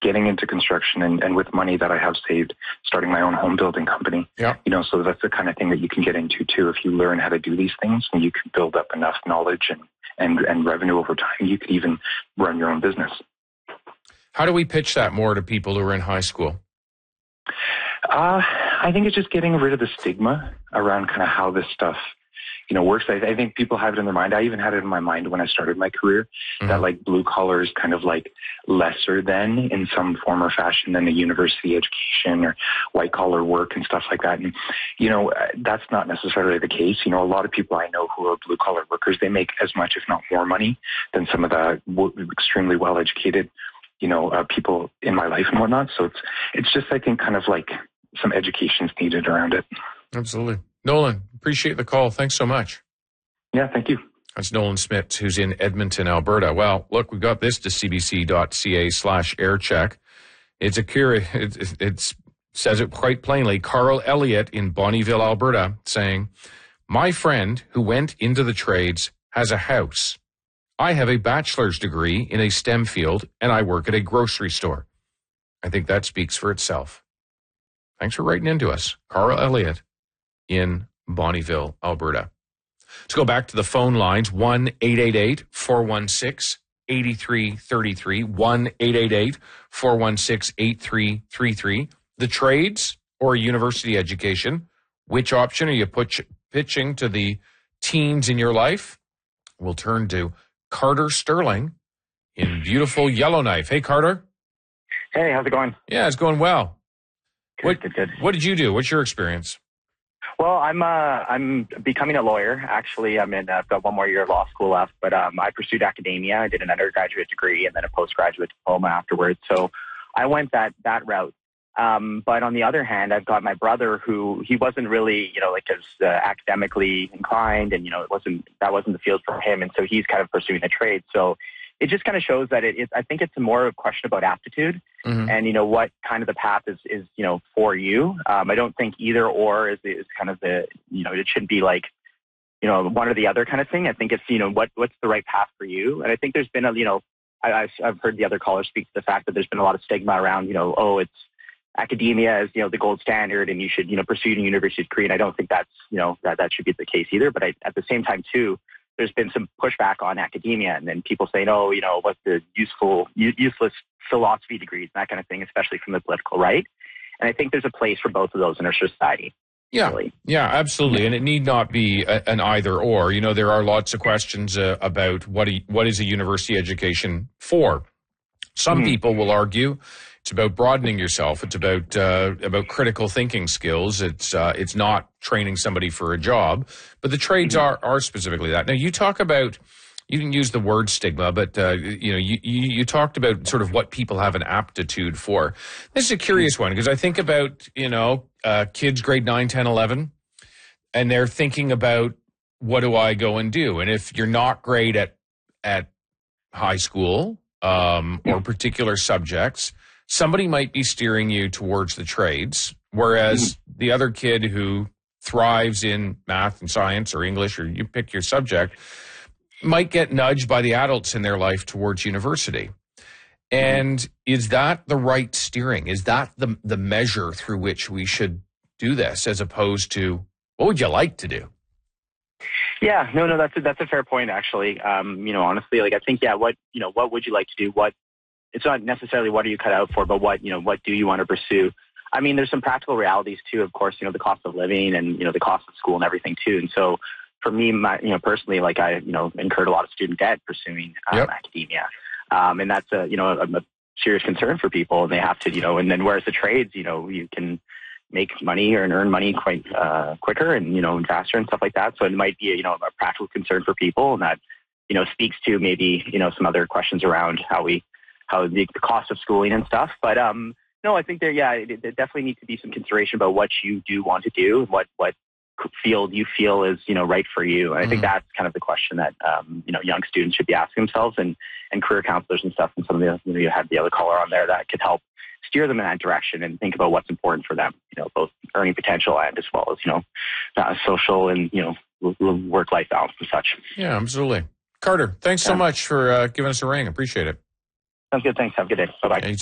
getting into construction and with money that I have saved, starting my own home building company. Yeah. So that's the kind of thing that you can get into too. If you learn how to do these things and you can build up enough knowledge and revenue over time, you could even run your own business. How do we pitch that more to people who are in high school? I think it's just getting rid of the stigma around kind of how this stuff, works. I think people have it in their mind. I even had it in my mind when I started my career that like blue collar is kind of like lesser than in some form or fashion than a university education or white collar work and stuff like that. And, that's not necessarily the case. A lot of people I know who are blue collar workers, they make as much, if not more money than some of the extremely well educated, people in my life and whatnot. So it's just, I think, kind of like some education's needed around it. Absolutely. Nolan, appreciate the call. Thanks so much. Yeah, thank you. That's Nolan Smith, who's in Edmonton, Alberta. Well, look, we got this to cbc.ca/aircheck. It says it quite plainly. Carl Elliott in Bonnyville, Alberta, saying, my friend who went into the trades has a house. I have a bachelor's degree in a STEM field, and I work at a grocery store. I think that speaks for itself. Thanks for writing into us. Carl Elliott in Bonnyville, Alberta. Let's go back to the phone lines. 1-888-416-8333. 1-888-416-8333. The trades or university education. Which option are you pitching to the teens in your life? We'll turn to Carter Sterling in beautiful Yellowknife. Hey, Carter. Hey, how's it going? Yeah, it's going well. Good. What did you do? What's your experience? Well, I'm becoming a lawyer. Actually, I've got one more year of law school left, but I pursued academia. I did an undergraduate degree and then a postgraduate diploma afterwards. So I went that route. But on the other hand, I've got my brother who he wasn't really, as academically inclined, and that wasn't the field for him, and so he's kind of pursuing a trade. So it just kind of shows that I think it's more of a question about aptitude and, what kind of the path is for you. I don't think either or is kind of it shouldn't be like, one or the other kind of thing. I think it's, what's the right path for you. And I think there's been I've heard the other callers speak to the fact that there's been a lot of stigma around, it's academia is, the gold standard and you should, pursue a university degree. And I don't think that's, that should be the case either. But at the same time too, there's been some pushback on academia and then people saying, what's the useless philosophy degrees and that kind of thing, especially from the political right. And I think there's a place for both of those in our society. Yeah, really. Yeah, absolutely. And it need not be an either or. There are lots of questions about what is a university education for. Some people will argue it's about broadening yourself. It's about critical thinking skills. It's not training somebody for a job, but the trades are specifically that. Now you talk about, you didn't use the word stigma, but you talked about sort of what people have an aptitude for. This is a curious one because I think about kids grade 9, 10, 11, and they're thinking about what do I go and do, and if you're not great at high school or particular subjects, somebody might be steering you towards the trades, whereas the other kid who thrives in math and science or English, or you pick your subject, might get nudged by the adults in their life towards university. And is that the right steering? Is that the measure through which we should do this, as opposed to what would you like to do? Yeah, no, that's a fair point, actually. Honestly, I think, what would you like to do? It's not necessarily what are you cut out for, but what do you want to pursue? I mean, there's some practical realities too, of course, the cost of living and, the cost of school and everything too. And so for me, personally, I, incurred a lot of student debt pursuing academia. And that's a serious concern for people, and they have to, and then whereas the trades, you can make money or earn money quite quicker and, and faster and stuff like that. So it might be, a practical concern for people, and that, speaks to maybe, some other questions around how the cost of schooling and stuff. But no, I think there definitely needs to be some consideration about what you do want to do and what field you feel is, right for you. And I think that's kind of the question that, young students should be asking themselves, and career counselors and stuff. And some of the, you had the other caller on there that could help steer them in that direction and think about what's important for them, both earning potential and as well as, social and, work-life balance and such. Yeah, absolutely. Carter, thanks so much for giving us a ring. Appreciate it. Sounds good. Thanks. Have a good day. Bye-bye.